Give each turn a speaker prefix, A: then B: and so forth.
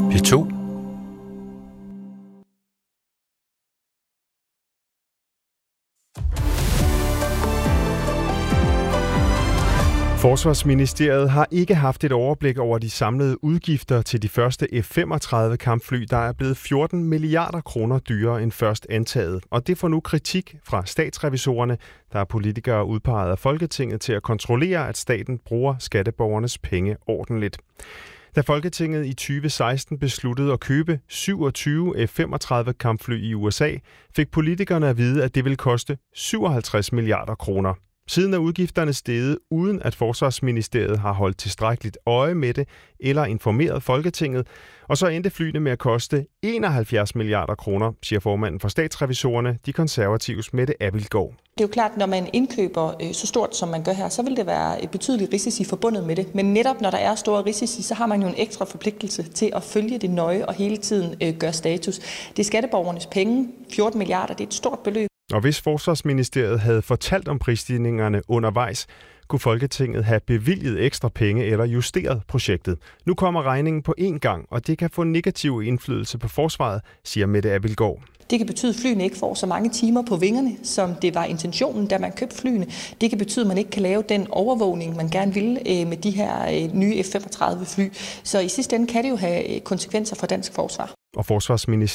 A: P2.
B: Forsvarsministeriet har ikke haft et overblik over de samlede udgifter til de første F-35 kampfly, der er blevet 14 milliarder kroner dyrere end først antaget. Og det får nu kritik fra statsrevisorerne, der er politikere udpeget af Folketinget til at kontrollere, at staten bruger skatteborgernes penge ordentligt. Da Folketinget i 2016 besluttede at købe 27 F-35 kampfly i USA, fik politikerne at vide, at det ville koste 57 milliarder kroner. Siden er udgifterne steget, uden at Forsvarsministeriet har holdt tilstrækkeligt øje med det eller informeret Folketinget, og så endte flyene med at koste 71 milliarder kroner, siger formanden for statsrevisorerne, de konservatives Mette Abildgaard.
C: Det er jo klart, når man indkøber så stort, som man gør her, så vil det være et betydeligt risici forbundet med det. Men netop når der er store risici, så har man jo en ekstra forpligtelse til at følge det nøje og hele tiden gøre status. Det er skatteborgernes penge. 14 milliarder, det er et stort beløb.
B: Og hvis Forsvarsministeriet havde fortalt om prisstigningerne undervejs, kunne Folketinget have bevilget ekstra penge eller justeret projektet. Nu kommer regningen på én gang, og det kan få negativ indflydelse på forsvaret, siger Mette Abildgaard.
C: Det kan betyde, at flyene ikke får så mange timer på vingerne, som det var intentionen, da man købte flyene. Det kan betyde, at man ikke kan lave den overvågning, man gerne vil med de her nye F-35 fly. Så i sidste ende kan det jo have konsekvenser for dansk forsvar.
B: Og Forsvarsministeriet